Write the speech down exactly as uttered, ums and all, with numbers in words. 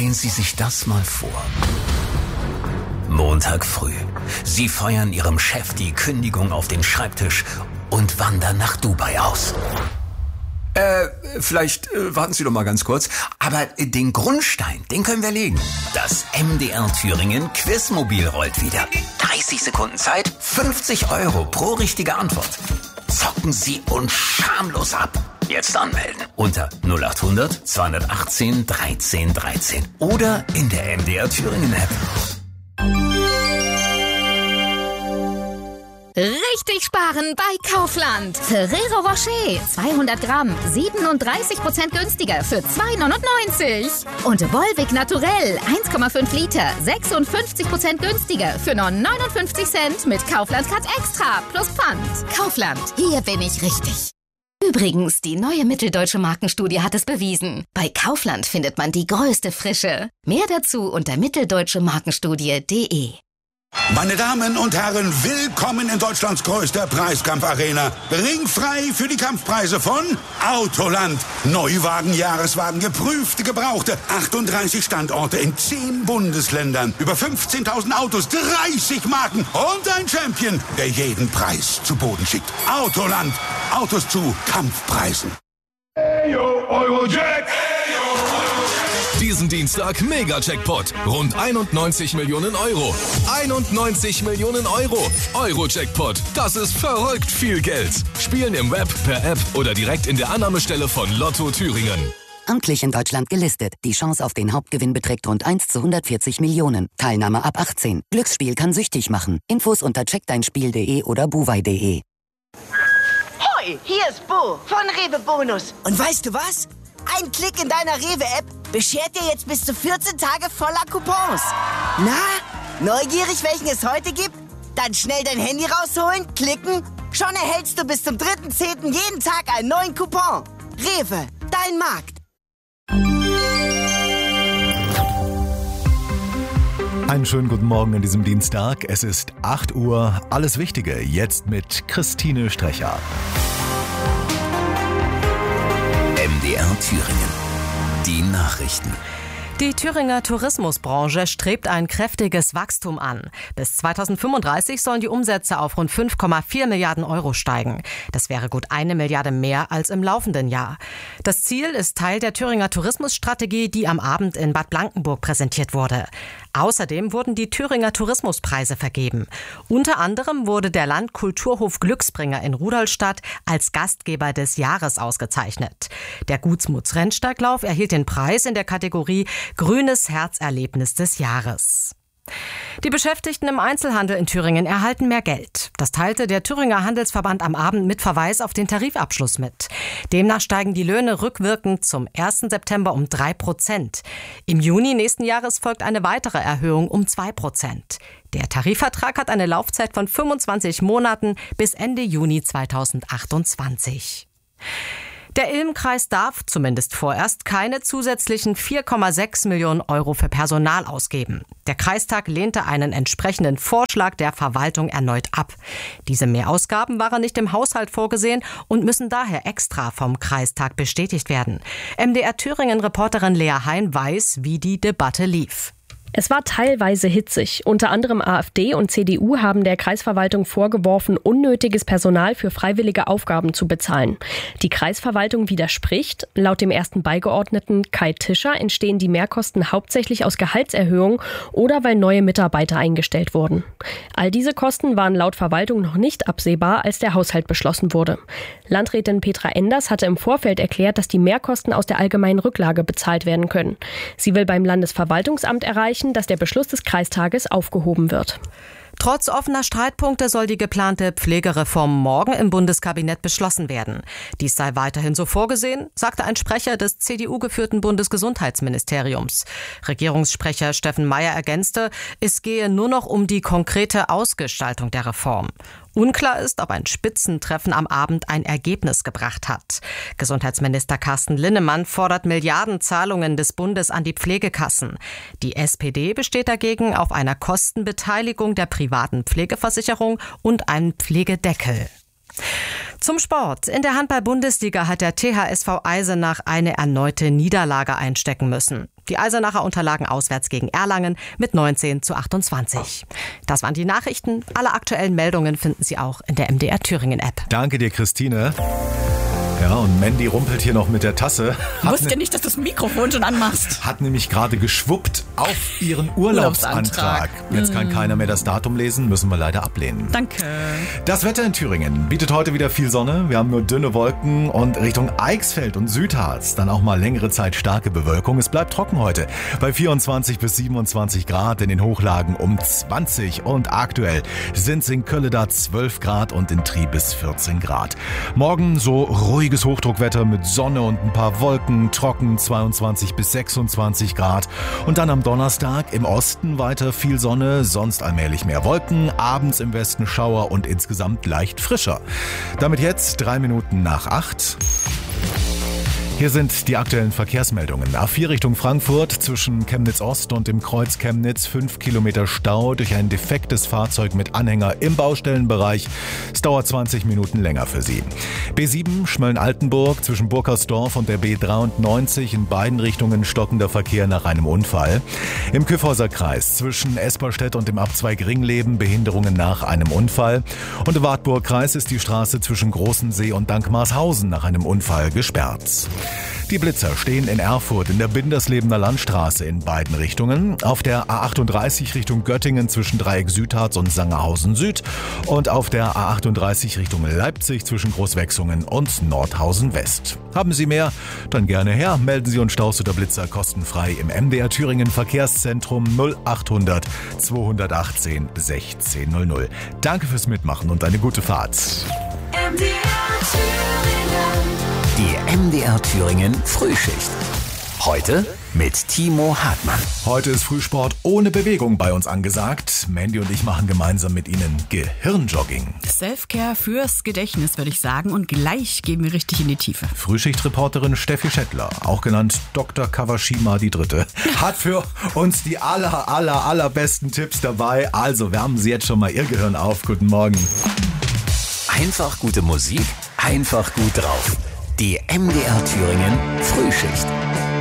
Stellen Sie sich das mal vor. Montag früh. Sie feuern Ihrem Chef die Kündigung auf den Schreibtisch und wandern nach Dubai aus. Äh, vielleicht äh, warten Sie doch mal ganz kurz. Aber äh, den Grundstein, den können wir legen. Das M D R Thüringen Quizmobil rollt wieder. dreißig Sekunden Zeit, fünfzig Euro pro richtige Antwort. Zocken Sie uns schamlos ab. Jetzt anmelden unter null acht hundert zweihundertachtzehn dreizehn dreizehn oder in der M D R Thüringen App. Richtig sparen bei Kaufland. Ferrero Rocher zweihundert Gramm, siebenunddreißig Prozent günstiger für zwei neunundneunzig. Und Volvic Naturell eins Komma fünf Liter, sechsundfünfzig Prozent günstiger für nur neunundfünfzig Cent mit Kaufland Cut Extra plus Pfand. Kaufland, hier bin ich richtig. Übrigens, die neue mitteldeutsche Markenstudie hat es bewiesen. Bei Kaufland findet man die größte Frische. Mehr dazu unter mitteldeutschemarkenstudie punkt de. Meine Damen und Herren, willkommen in Deutschlands größter Preiskampfarena. Ringfrei für die Kampfpreise von Autoland. Neuwagen, Jahreswagen, geprüfte, gebrauchte. achtunddreißig Standorte in zehn Bundesländern. Über fünfzehntausend Autos, dreißig Marken und ein Champion, der jeden Preis zu Boden schickt. Autoland. Autos zu Kampfpreisen. Hey yo, Eurojack. Diesen Dienstag Mega-Jackpot. Rund einundneunzig Millionen Euro. einundneunzig Millionen Euro. Euro-Jackpot. Das ist verrückt viel Geld. Spielen im Web, per App oder direkt in der Annahmestelle von Lotto Thüringen. Amtlich in Deutschland gelistet. Die Chance auf den Hauptgewinn beträgt rund eins zu hundertvierzig Millionen. Teilnahme ab achtzehn. Glücksspiel kann süchtig machen. Infos unter check dein spiel punkt de oder buwei punkt de. Hoi, hier ist Bo von Rewe Bonus. Und weißt du was? Ein Klick in deiner Rewe-App beschert dir jetzt bis zu vierzehn Tage voller Coupons. Na, neugierig, welchen es heute gibt? Dann schnell dein Handy rausholen, klicken. Schon erhältst du bis zum dritten zehnten jeden Tag einen neuen Coupon. Rewe, dein Markt. Einen schönen guten Morgen an diesem Dienstag. Es ist acht Uhr. Alles Wichtige jetzt mit Christine Strecher. M D R Thüringen. Die Nachrichten. Die Thüringer Tourismusbranche strebt ein kräftiges Wachstum an. Bis zweitausendfünfunddreißig sollen die Umsätze auf rund fünf Komma vier Milliarden Euro steigen. Das wäre gut eine Milliarde mehr als im laufenden Jahr. Das Ziel ist Teil der Thüringer Tourismusstrategie, die am Abend in Bad Blankenburg präsentiert wurde. Außerdem wurden die Thüringer Tourismuspreise vergeben. Unter anderem wurde der Landkulturhof Glücksbringer in Rudolstadt als Gastgeber des Jahres ausgezeichnet. Der Gutsmuts Rennsteiglauf erhielt den Preis in der Kategorie Grünes Herzerlebnis des Jahres. Die Beschäftigten im Einzelhandel in Thüringen erhalten mehr Geld. Das teilte der Thüringer Handelsverband am Abend mit Verweis auf den Tarifabschluss mit. Demnach steigen die Löhne rückwirkend zum ersten September um drei Prozent. Im Juni nächsten Jahres folgt eine weitere Erhöhung um zwei Prozent. Der Tarifvertrag hat eine Laufzeit von fünfundzwanzig Monaten bis Ende Juni zweitausendachtundzwanzig. Der Ilm-Kreis darf, zumindest vorerst, keine zusätzlichen vier Komma sechs Millionen Euro für Personal ausgeben. Der Kreistag lehnte einen entsprechenden Vorschlag der Verwaltung erneut ab. Diese Mehrausgaben waren nicht im Haushalt vorgesehen und müssen daher extra vom Kreistag bestätigt werden. M D R Thüringen-Reporterin Lea Hein weiß, wie die Debatte lief. Es war teilweise hitzig. Unter anderem AfD und C D U haben der Kreisverwaltung vorgeworfen, unnötiges Personal für freiwillige Aufgaben zu bezahlen. Die Kreisverwaltung widerspricht. Laut dem ersten Beigeordneten Kai Tischer entstehen die Mehrkosten hauptsächlich aus Gehaltserhöhungen oder weil neue Mitarbeiter eingestellt wurden. All diese Kosten waren laut Verwaltung noch nicht absehbar, als der Haushalt beschlossen wurde. Landrätin Petra Enders hatte im Vorfeld erklärt, dass die Mehrkosten aus der allgemeinen Rücklage bezahlt werden können. Sie will beim Landesverwaltungsamt erreichen, dass der Beschluss des Kreistages aufgehoben wird. Trotz offener Streitpunkte soll die geplante Pflegereform morgen im Bundeskabinett beschlossen werden. Dies sei weiterhin so vorgesehen, sagte ein Sprecher des C D U-geführten Bundesgesundheitsministeriums. Regierungssprecher Steffen Mayer ergänzte, es gehe nur noch um die konkrete Ausgestaltung der Reform. Unklar ist, ob ein Spitzentreffen am Abend ein Ergebnis gebracht hat. Gesundheitsminister Carsten Linnemann fordert Milliardenzahlungen des Bundes an die Pflegekassen. Die S P D besteht dagegen auf einer Kostenbeteiligung der privaten Pflegeversicherung und einem Pflegedeckel. Zum Sport. In der Handball-Bundesliga hat der T H S V Eisenach eine erneute Niederlage einstecken müssen. Die Eisenacher unterlagen auswärts gegen Erlangen mit neunzehn zu achtundzwanzig. Das waren die Nachrichten. Alle aktuellen Meldungen finden Sie auch in der M D R Thüringen App. Danke dir, Christine. Ja, und Mandy rumpelt hier noch mit der Tasse. Ich wusste ja nicht, dass du das Mikrofon schon anmachst. Hat nämlich gerade geschwuppt auf ihren Urlaubsantrag. Jetzt kann keiner mehr das Datum lesen, müssen wir leider ablehnen. Danke. Das Wetter in Thüringen bietet heute wieder viel Sonne. Wir haben nur dünne Wolken und Richtung Eichsfeld und Südharz dann auch mal längere Zeit starke Bewölkung. Es bleibt trocken heute bei vierundzwanzig bis siebenundzwanzig Grad, in den Hochlagen um zwanzig und aktuell sind es in Kölleda zwölf Grad und in Triebes vierzehn Grad. Morgen so ruhig Hochdruckwetter mit Sonne und ein paar Wolken, trocken zweiundzwanzig bis sechsundzwanzig Grad. Und dann am Donnerstag im Osten weiter viel Sonne, sonst allmählich mehr Wolken, abends im Westen Schauer und insgesamt leicht frischer. Damit jetzt drei Minuten nach acht. Hier sind die aktuellen Verkehrsmeldungen. A vier Richtung Frankfurt zwischen Chemnitz Ost und dem Kreuz Chemnitz fünf Kilometer Stau durch ein defektes Fahrzeug mit Anhänger im Baustellenbereich. Es dauert zwanzig Minuten länger für Sie. B sieben Schmölln-Altenburg zwischen Burkersdorf und der B dreiundneunzig in beiden Richtungen stockender Verkehr nach einem Unfall. Im Kyffhäuser Kreis zwischen Esperstedt und dem Abzweig Ringleben Behinderungen nach einem Unfall. Und im Wartburg-Kreis ist die Straße zwischen Großensee und Dankmarshausen nach einem Unfall gesperrt. Die Blitzer stehen in Erfurt in der Binderslebener Landstraße in beiden Richtungen, auf der A achtunddreißig Richtung Göttingen zwischen Dreieck Südharz und Sangerhausen Süd und auf der A achtunddreißig Richtung Leipzig zwischen Großwechsungen und Nordhausen West. Haben Sie mehr? Dann gerne her. Melden Sie uns Staus oder Blitzer kostenfrei im M D R Thüringen Verkehrszentrum null achthundert zweihundertachtzehn sechzehn null null. Danke fürs Mitmachen und eine gute Fahrt. M D R Thüringen. Die M D R Thüringen Frühschicht. Heute mit Timo Hartmann. Heute ist Frühsport ohne Bewegung bei uns angesagt. Mandy und ich machen gemeinsam mit Ihnen Gehirnjogging. Selfcare fürs Gedächtnis, würde ich sagen. Und gleich gehen wir richtig in die Tiefe. Frühschichtreporterin Steffi Schettler, auch genannt Doktor Kawashima die Dritte, hat für uns die aller, aller, allerbesten Tipps dabei. Also wärmen Sie jetzt schon mal Ihr Gehirn auf. Guten Morgen. Einfach gute Musik, einfach gut drauf. Die M D R Thüringen Frühschicht.